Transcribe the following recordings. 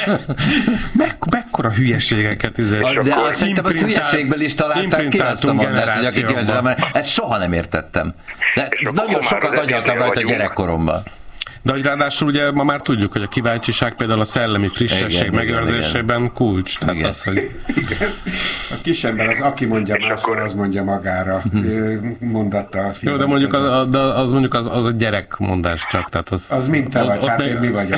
Mekkora hülyeségeket de azt szerintem azt hülyeségből is találták ki azt a mondást, hogy aki kíváncsi, ezt soha nem értettem. De nagyon sokat agyaltam rajta gyerekkoromban. De hogy ráadásul ugye ma már tudjuk, hogy a kíváncsiság például a szellemi frissesség megőrzésében kulcs. Tehát az, hogy... A kisebben az, aki mondja másra, az mondja magára mondatta. Jó, de mondjuk az mondjuk az a gyerekmondás csak. Tehát az mint te vagy, hát én mi vagyok.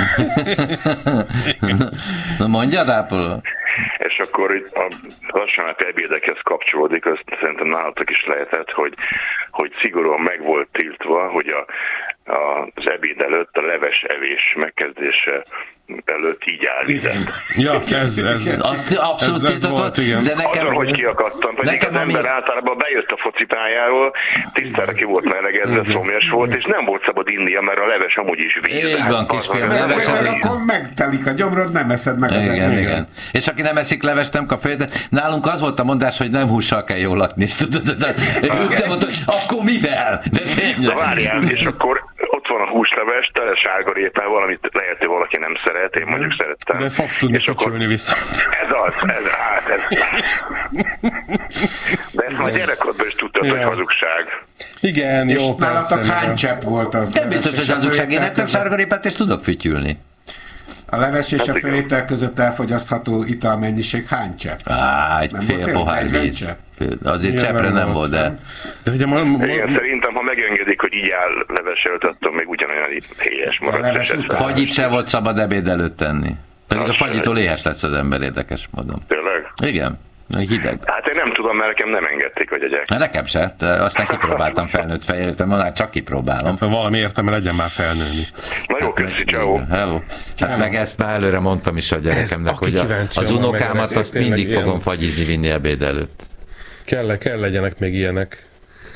Na mondjad, Ápoló? És akkor itt lassan a ebédekhez kapcsolódik, azt szerintem nálatok is lehetett, hogy szigorúan meg volt tiltva, hogy az ebéd előtt a leves evés megkezdése előtt így állítani. Ja, ez abszolút tiltott, de nekem... Azon, hogy kiakadtam, pedig az ember általában bejött a focipályáról, tisztára ki volt melegedve, szomjas volt, és nem volt szabad innia, mert a leves amúgy is víz. Így van, kisfiam, leves. Akkor megtelik a gyomrod, nem eszed meg az igen. És aki nem eszik levest, nem kap fejet. Nálunk az volt a mondás, hogy nem hússal kell jól lakni, tudod? Te mondtad, hogy akkor mivel? De tényleg. Várjál, és akkor ott van a húsleves, tele sárgarépával, amit lehet, hogy valaki nem szeret, én mondjuk szerettem. De fogsz tudni fütyülni vissza. Ez az. De ezt már gyerekkorodban is tudtad, hogy hazugság. Igen, és jó, persze. Nálatok hány csepp volt az? Nem biztos, hogy hazugság. Én ettem sárgarépát, és tudok fütyülni. A leves és a főétel között elfogyasztható italmennyiség hány csepp? Egy fél pohár víz. Azért cseppre nem volt, de... Igen, szerintem, ha megengedik, hogy így áll leves előtt, attól még ugyanolyan helyes maradt. Fagyit se volt szabad ebéd előtt tenni. Pedig a fagyitól éhes lesz az ember, érdekes módon. Tényleg? Igen. Hideg. Hát én nem tudom, mert nekem nem engedték, hogy egyek. Nekem se, de aztán kipróbáltam felnőtt fejértem, már csak kipróbálom. Hát, valami értem, legyen már felnőni. Na jó, köszi, ciao. Hello. Hát meg ezt már előre mondtam is a gyerekemnek, hogy az unokámat azt mindig fogom fagyizni vinni ebéd előtt. Kell legyenek még ilyenek.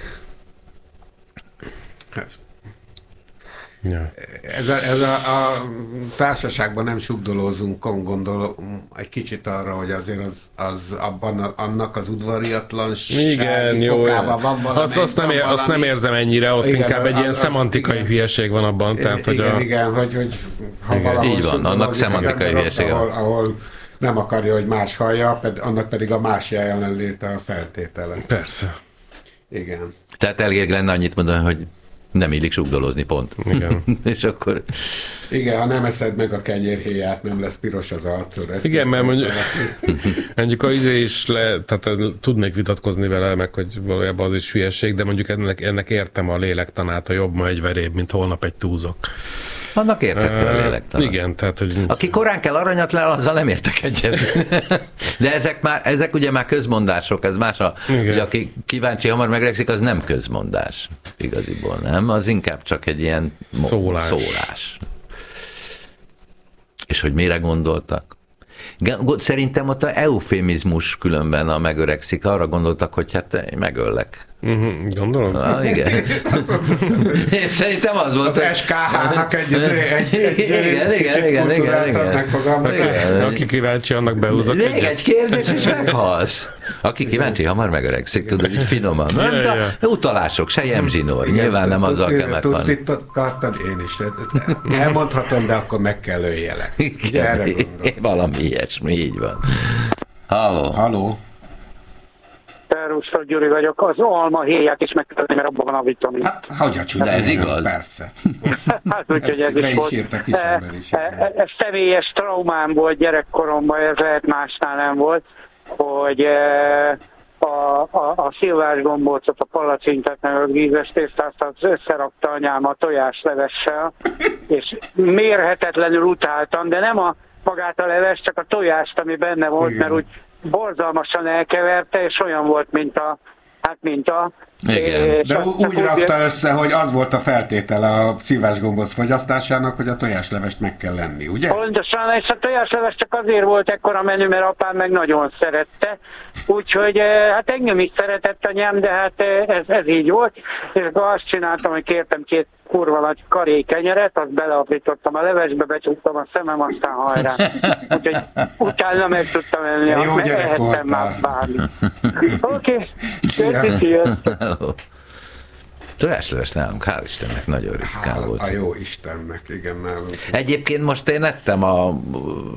Ja. Ez a társaságban nem sugdolózunk, gondolom egy kicsit arra, hogy azért az abban annak az udvariatlansági fokában van valami. Azt nem érzem ennyire, ott igen, inkább egy ilyen szemantikai hülyeség van abban. Tehát, igen, hogy ha valahol így van, annak szemantikai hülyeség. Ahol nem akarja, hogy más hallja, annak pedig a más jelenléte a feltétele. Persze. Igen. Tehát elég lenne annyit mondani, hogy nem illik sugdolozni, pont. Igen. És akkor... Igen, ha nem eszed meg a kenyérhéját, nem lesz piros az arcod. Igen, mert mondjuk az is tehát tudnék vitatkozni vele, meg hogy valójában az is hülyeség, de mondjuk ennek értem a lélektanát, a jobb ma egy veréb, mint holnap egy túzok. Annak értettem a lélektanát. Igen, tehát, hogy... Aki korán kell aranyat le, azzal nem értek egyet. De ezek ugye már közmondások, ez más ugye aki kíváncsi, hamar megregszik, az nem közmondás. Igaziból nem, az inkább csak egy ilyen szólás. És hogy mire gondoltak? Szerintem ott a eufémizmus különben a megöregszik, arra gondoltak, hogy hát megöllek. Gondolom. Igen. Szerintem az volt. Az SKH-nak egy igen. Aki kíváncsi, annak beúzok egyet. Egy kérdés, és meghalsz. Aki kíváncsi, hamar megöregszik, tudod, így finoman. Utalások, sejemzsinór. Nyilván nem azzal kell meghalni. Tudsz mit akartad? Én is. Elmondhatom, de akkor meg kell öljelek. Valami ilyesmi, így van. Halló. Szerusztok, Gyuri vagyok. Az alma héját is megtenni, mert abban van a vitamin. Hát, hogy a csodál, ez igaz? Persze. Hát úgyhogy ez is volt. Ez személyes traumám volt gyerekkoromban, ez lehet másnál nem volt, hogy a szilvás gombócot, a palacsintet, meg a vízes tésztát összerakta anyám a tojáslevessel, és mérhetetlenül utáltam, de nem magát a leves, csak a tojást, ami benne volt, igen. Mert úgy borzalmasan elkeverte, és olyan volt, mint a igen. De úgy rakta össze, hogy az volt a feltétele a szilvásgombóc fogyasztásának, hogy a tojáslevest meg kell lenni, ugye? Pontosan, és a tojáslevest csak azért volt ekkora menü, mert apám meg nagyon szerette. Úgyhogy hát engem is szeretett anyám, de hát ez így volt. És akkor azt csináltam, hogy kértem 2 kurva nagy karékenyeret, azt beleapítottam a levesbe, becsuktam a szemem, aztán hajrá. Úgyhogy utána meg tudtam enni, ehettem már bármi. Oké, Tojásleves nálunk, hál' Istennek, nagyon ritkán volt. A jó Istennek, igen, nálunk. Egyébként most én ettem a